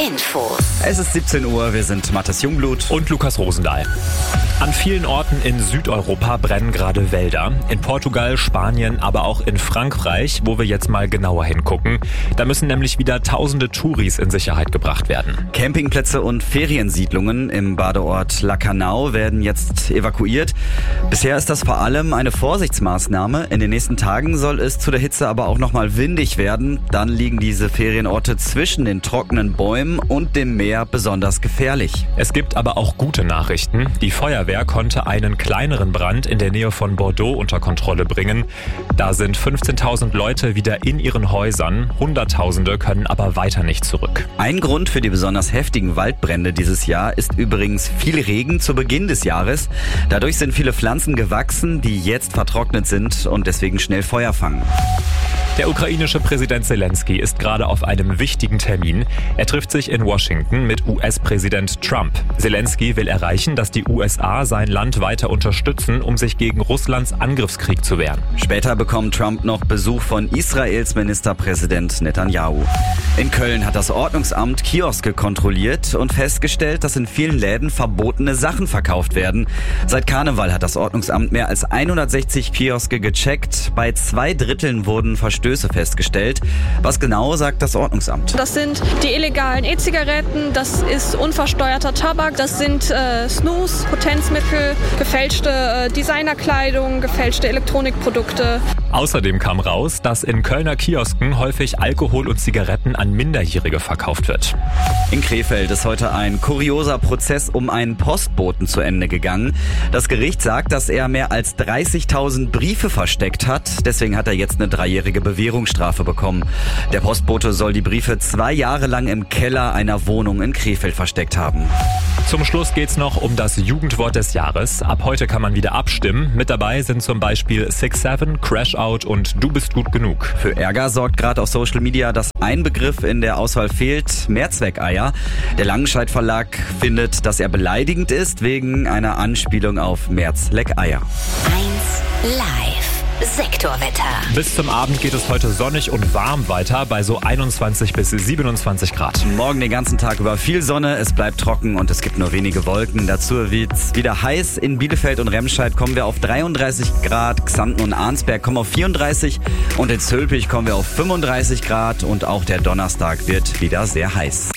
Infos. Es ist 17 Uhr, wir sind Mathis Jungblut und Lukas Rosendahl. An vielen Orten in Südeuropa brennen gerade Wälder. In Portugal, Spanien, aber auch in Frankreich, wo wir jetzt mal genauer hingucken. Da müssen nämlich wieder tausende Touris in Sicherheit gebracht werden. Campingplätze und Feriensiedlungen im Badeort Lacanau werden jetzt evakuiert. Bisher ist das vor allem eine Vorsichtsmaßnahme. In den nächsten Tagen soll es zu der Hitze aber auch nochmal windig werden. Dann liegen diese Ferienorte zwischen den trockenen Bäumen und dem Meer besonders gefährlich. Es gibt aber auch gute Nachrichten. Die Feuerwehr konnte einen kleineren Brand in der Nähe von Bordeaux unter Kontrolle bringen. Da sind 15.000 Leute wieder in ihren Häusern. Hunderttausende können aber weiter nicht zurück. Ein Grund für die besonders heftigen Waldbrände dieses Jahr ist übrigens viel Regen zu Beginn des Jahres. Dadurch sind viele Pflanzen gewachsen, die jetzt vertrocknet sind und deswegen schnell Feuer fangen. Der ukrainische Präsident Zelensky ist gerade auf einem wichtigen Termin. Er trifft sich in Washington mit US-Präsident Trump. Zelensky will erreichen, dass die USA sein Land weiter unterstützen, um sich gegen Russlands Angriffskrieg zu wehren. Später bekommt Trump noch Besuch von Israels Ministerpräsident Netanyahu. In Köln hat das Ordnungsamt Kioske kontrolliert und festgestellt, dass in vielen Läden verbotene Sachen verkauft werden. Seit Karneval hat das Ordnungsamt mehr als 160 Kioske gecheckt. Bei 2/3 wurden Verstöße festgestellt. Was genau, sagt das Ordnungsamt? Das sind die illegalen E-Zigaretten, das ist unversteuerter Tabak, das sind Snus, Potenzmittel, gefälschte Designerkleidung, gefälschte Elektronikprodukte. Außerdem kam raus, dass in Kölner Kiosken häufig Alkohol und Zigaretten an Minderjährige verkauft wird. In Krefeld ist heute ein kurioser Prozess um einen Postboten zu Ende gegangen. Das Gericht sagt, dass er mehr als 30.000 Briefe versteckt hat. Deswegen hat er jetzt eine 3-jährige Bewährungsstrafe bekommen. Der Postbote soll die Briefe 2 Jahre lang im Keller einer Wohnung in Krefeld versteckt haben. Zum Schluss geht's noch um das Jugendwort des Jahres. Ab heute kann man wieder abstimmen. Mit dabei sind zum Beispiel 6-7, Crash Out und Du bist gut genug. Für Ärger sorgt gerade auf Social Media, dass ein Begriff in der Auswahl fehlt: Mehrzweckeier. Der Langenscheidt Verlag findet, dass er beleidigend ist wegen einer Anspielung auf Mehrzweckeier. 1 Live. Sektorwetter. Bis zum Abend geht es heute sonnig und warm weiter bei so 21 bis 27 Grad. Morgen den ganzen Tag über viel Sonne, es bleibt trocken und es gibt nur wenige Wolken. Dazu wird's wieder heiß. In Bielefeld und Remscheid kommen wir auf 33 Grad, Xanten und Arnsberg kommen auf 34 und in Zülpich kommen wir auf 35 Grad und auch der Donnerstag wird wieder sehr heiß.